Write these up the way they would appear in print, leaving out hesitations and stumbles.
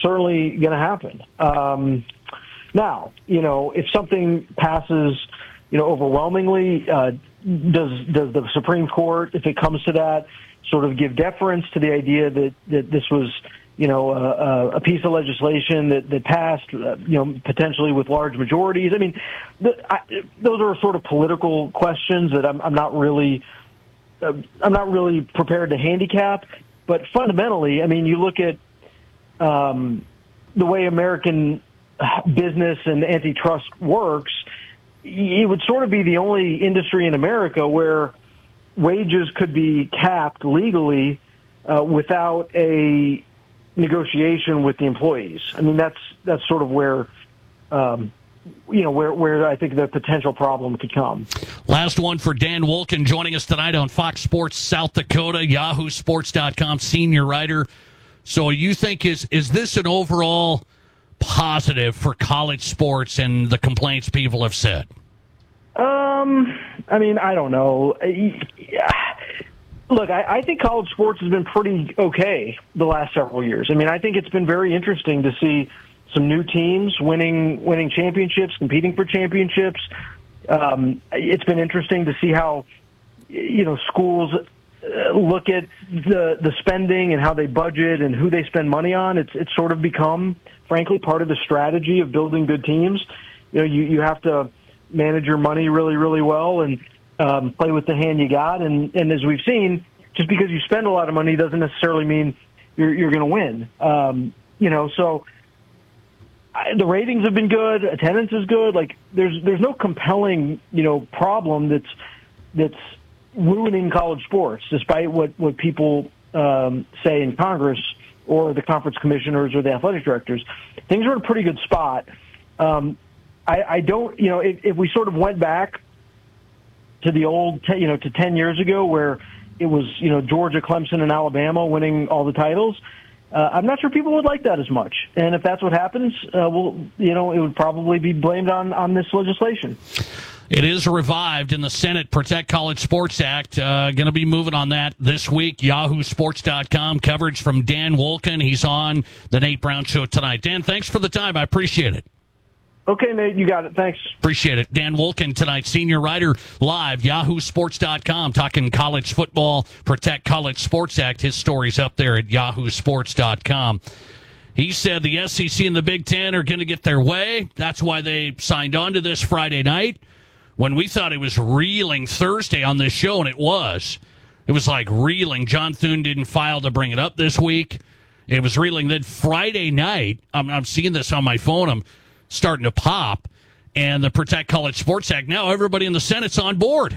certainly going to happen. Now, if something passes, overwhelmingly, does the Supreme Court, if it comes to that, sort of give deference to the idea that this was, a piece of legislation that passed, potentially with large majorities? I mean, those are sort of political questions that I'm not really prepared to handicap. But fundamentally, I mean, you look at the way American business and antitrust works, it would sort of be the only industry in America where wages could be capped legally without a negotiation with the employees. I mean, that's sort of where where I think the potential problem could come. Last one for Dan Wolken, joining us tonight on Fox Sports South Dakota, YahooSports.com senior writer. So you think is this an overall positive for college sports and the complaints people have said? I mean, I don't know. Look, I think college sports has been pretty okay the last several years. I mean, I think it's been very interesting to see some new teams winning championships, competing for championships. It's been interesting to see how, schools look at the spending and how they budget and who they spend money on. It's sort of become, frankly, part of the strategy of building good teams. You have to manage your money really, really well and play with the hand you got. And as we've seen, just because you spend a lot of money doesn't necessarily mean you're going to win. So the ratings have been good. Attendance is good. Like there's no compelling, problem that's ruining college sports, despite what people say in Congress or the conference commissioners or the athletic directors. Things are in a pretty good spot. I don't, if we sort of went back to the old, to 10 years ago where it was, Georgia, Clemson, and Alabama winning all the titles, I'm not sure people would like that as much. And if that's what happens, it would probably be blamed on this legislation. It is revived in the Senate, Protect College Sports Act. Going to be moving on that this week. YahooSports.com coverage from Dan Wolken. He's on the Nate Brown Show tonight. Dan, thanks for the time. I appreciate it. Okay, Nate, you got it. Thanks. Appreciate it. Dan Wolken tonight, senior writer, live, YahooSports.com, talking college football, Protect College Sports Act. His story's up there at YahooSports.com. He said the SEC and the Big Ten are going to get their way. That's why they signed on to this Friday night. When we thought it was reeling Thursday on this show, and it was like reeling. John Thune didn't file to bring it up this week. It was reeling. Then Friday night, I'm seeing this on my phone, I'm starting to pop, and the Protect College Sports Act, now everybody in the Senate's on board.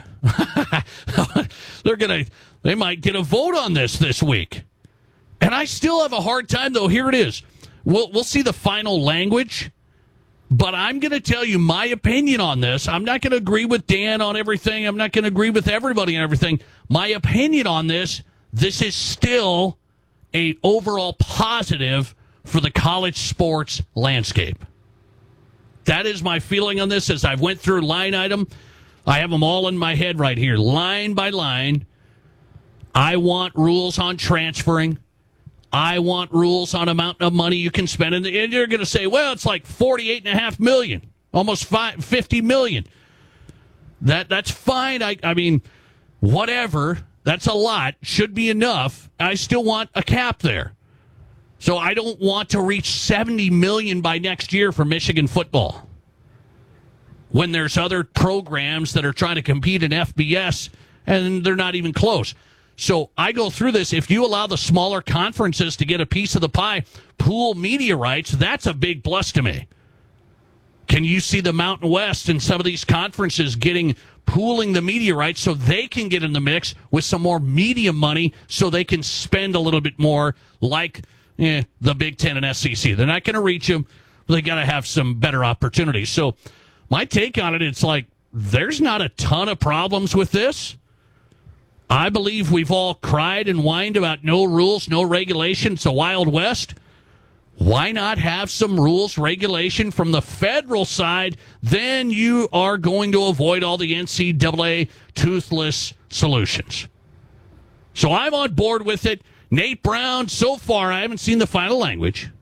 They might get a vote on this week. And I still have a hard time, though. Here it is. We'll see the final language. But I'm going to tell you my opinion on this. I'm not going to agree with Dan on everything. I'm not going to agree with everybody on everything. My opinion on this is still a overall positive for the college sports landscape. That is my feeling on this as I've went through line item. I have them all in my head right here, line by line. I want rules on transferring. I want rules on amount of money you can spend. And you're going to say, well, it's like $48.5 million, almost $50 million. That's fine. I mean, whatever. That's a lot. Should be enough. I still want a cap there. So I don't want to reach $70 million by next year for Michigan football when there's other programs that are trying to compete in FBS and they're not even close. So I go through this. If you allow the smaller conferences to get a piece of the pie, pool media rights, that's a big plus to me. Can you see the Mountain West and some of these conferences pooling the media rights so they can get in the mix with some more media money so they can spend a little bit more like the Big Ten and SEC. They're not going to reach them. They got to have some better opportunities. So my take on it, it's like there's not a ton of problems with this. I believe we've all cried and whined about no rules, no regulation. It's a Wild West. Why not have some rules, regulation from the federal side? Then you are going to avoid all the NCAA toothless solutions. So I'm on board with it. Nate Brown, so far, I haven't seen the final language.